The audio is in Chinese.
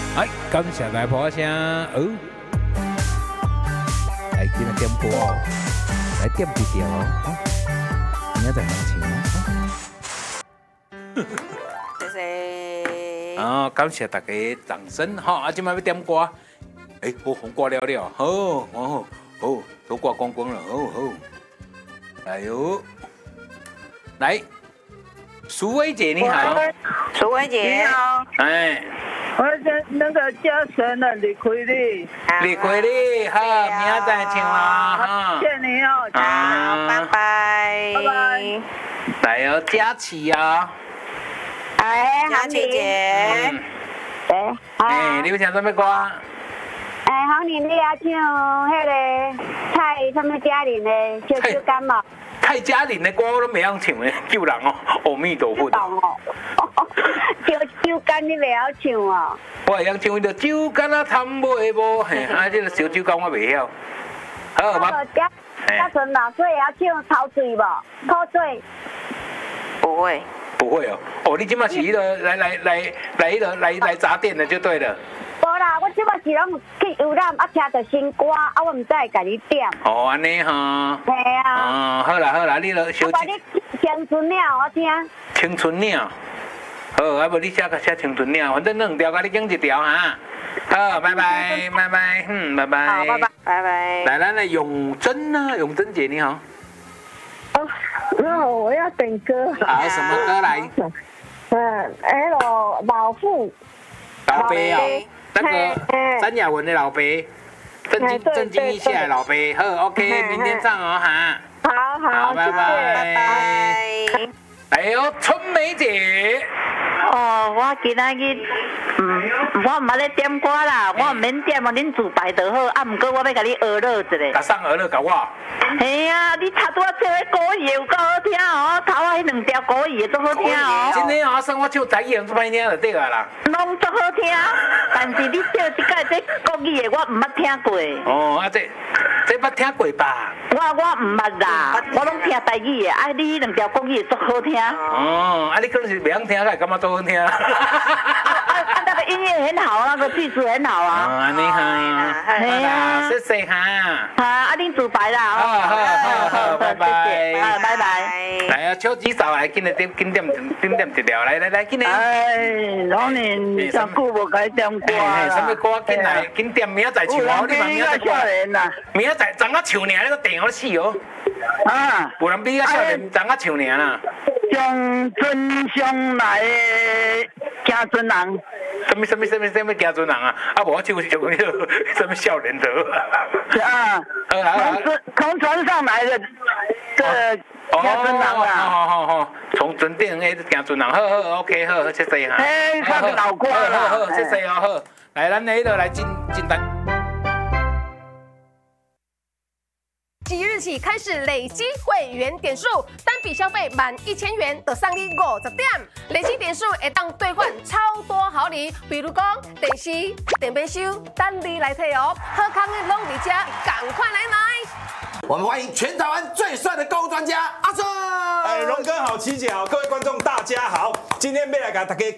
哎，感谢大婆声哦，来今日点歌哦，来点不掉哦，明仔载能唱哦。 谢谢。 哦，感谢大家掌声哈！啊，今麦要点歌，哎，我红挂了了，好哦哦，都挂光光了，哦哦，来哟，来，苏薇姐你好， 楚薇姐你好， 哎， 我那个家神的李奎丽， 李奎丽，好，明仔载唱啊，哈， 谢谢你哦， 好，拜拜， 拜拜。 来哦，佳琪啊， 哎， 佳琪姐， 哎， 哎，你要唱什么歌？ 哎，好年你啊唱迄个蔡什么嘉玲的《小酒感冒》， 蔡嘉玲的歌我都袂晓唱的，救人哦，阿弥陀佛。 懂哦。小酒感你袂晓唱哦？ 我会晓唱迄个酒干啊贪买无，嘿，啊，这个小酒干我袂晓。好，我嘉纯老师会晓唱潮水无？口水。 不会， 不会哦。哦，你今麦是迄个来砸店的就对了。 无啦，我即摆是拢去游览啊，听着新歌啊，我毋知会甲你点。 哦，安尼哈。 系啊。 哦，好啦好啦，你著小我你青春鸟我听。 青春鸟。好，啊无你写个写青春鸟，反正两条，甲你拣一条哈。好，拜拜拜拜，拜拜。 好，拜拜。 拜拜。 来，咱的永贞啊，永贞姐你好。 那我要点歌。 好，什么歌来？ 老妇。 老爸哦，那个詹雅文的老爸，正经一下的老爸。好 ，OK， 明天唱哦哈。 好， 拜拜。 拜拜。 哎呦，春梅姐。 哦，我今仔日，我唔捌咧点歌啦，我唔免点哦，恁自排就好。啊，毋过我要甲你娱乐一下。 甲送娱乐甲我。 嘿啊，你插拄啊唱迄歌语有够好听哦，头啊迄两条歌语都好听哦。 真的哦，算我唱台语用做歹听就对啊啦。 拢足好听，但是你唱即个这国语的我唔捌听过。 哦，啊这捌听过吧？ 我唔捌啦，我拢听台语的，啊你迄两条国语足好听。 哦，啊你可能是袂晓听，才会感觉足好听。 那个音乐很好，那个句子很好啊。 哦，安尼哈， 嘿啊， 谢谢哈。 啊，恁自排啦。 好，拜拜。 拜拜。 来啊，手指手来，紧点一条，来，紧点。 哎，老年上久无甲你点歌啦。 什么歌？紧来，紧点，明仔载唱哦，你嘛明仔载唱。明仔载昨仔唱尔，你个电我死哦。 啊， 有人比较少年，昨仔唱尔啦。 从尊上来的行尊人。 什么行尊人啊？啊，无我唱那个什么少年的。 啊，从船上来的行尊人啊。 好，从船顶迄行尊人，好 ，OK， 好，谢谢哈。 哎，唱个老歌啦。 好，谢谢哦，好，来，咱迄个来进单。 即日起开始累积会员点数，单笔消费满1000元就送你50点，累积点数会当兑换超多好礼，比如讲电视、电冰箱，等你来摕哦。好康的拢伫遮，赶快来买！ 我们欢迎全台湾最帅的购物专家阿顺。 荣哥好，琪姐好，各位观众大家好，今天要来给大家